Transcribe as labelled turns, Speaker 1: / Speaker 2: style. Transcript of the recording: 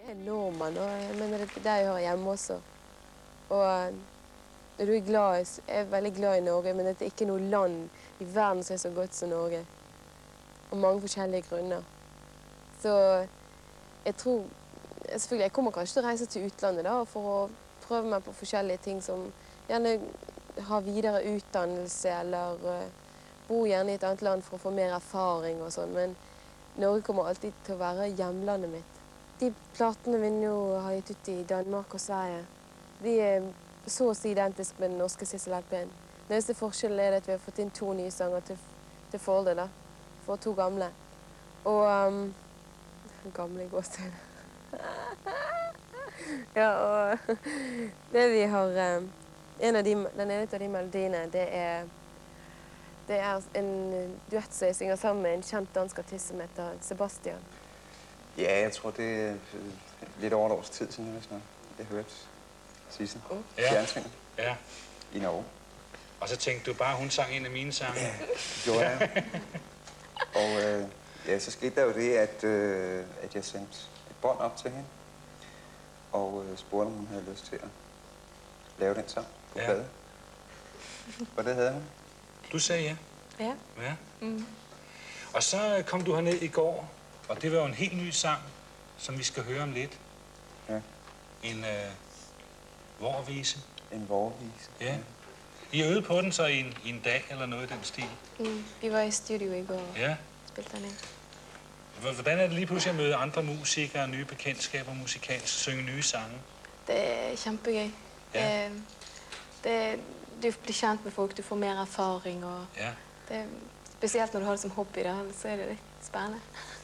Speaker 1: Jeg er nordmann, og jeg mener det er der jeg hører hjemme også. Og når du er glad, jeg er veldig glad i Norge, men det er ikke noe land i verden som er så godt som Norge. Av mange forskjellige grunner. Så jeg tror, selvfølgelig, jeg kommer kanskje til å reise til utlandet da, for å prøve meg på forskjellige ting som gjerne ha videre utdannelse, eller bo gjerne i et annet land for å få mer erfaring og sånn. Men Norge kommer alltid til å være hjemlandet mitt. De platene vi nå har gitt ut i Danmark og Sverige, de er så å si identiske med den norske Sissel LP'en. Den eneste forskjellen er at vi har fått inn 2 nye sanger til Folde, da. For 2 gamle. Og gamle gåsehud. Ja, og det vi har den ene av de melodiene, det er en duett som jeg synger sammen med en kjent dansk artist som heter Sebastian.
Speaker 2: Ja, jeg tror det er lidt over et års tid siden, jeg hørte Sissel fjernsynet i Norge.
Speaker 3: Og så tænkte du bare, hun sang en af mine sange?
Speaker 2: Ja, det gjorde jeg. Og ja, så skete der jo det, at jeg sendte et bånd op til hende, og spurgte, om hun havde lyst til at lave den sang på plade. Og det havde hun.
Speaker 3: Du sagde ja?
Speaker 1: Ja.
Speaker 3: Ja. Mm. Og så kom du herned i går, og det var jo en helt ny sang, som vi skal høre om lidt.
Speaker 2: Ja.
Speaker 3: En vorvise.
Speaker 2: En vorvise.
Speaker 3: Ja. I øvede på den så i en dag, eller noget i den stil?
Speaker 1: Vi var i studio i går og
Speaker 3: ja.
Speaker 1: spilte den ind.
Speaker 3: Hvordan er det lige pludselig at møde andre musikere, nye bekendtskaber musikalsk, synge nye sange?
Speaker 1: Det er kjempegøy.
Speaker 3: Ja.
Speaker 1: Du blir kjent med folk, du får mer erfaring, og
Speaker 3: ja.
Speaker 1: Spesielt når du har det som hobby, da, så er det litt spennende.